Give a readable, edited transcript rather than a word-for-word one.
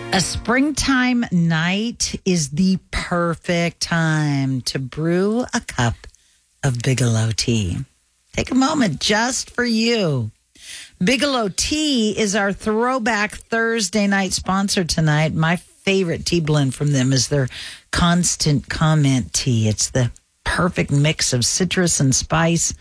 A springtime night is the perfect time to brew a cup of Bigelow tea. Take a moment just for you. Bigelow Tea is our throwback Thursday night sponsor tonight. My favorite tea blend from them is their Constant Comment tea. It's the perfect mix of citrus and spice,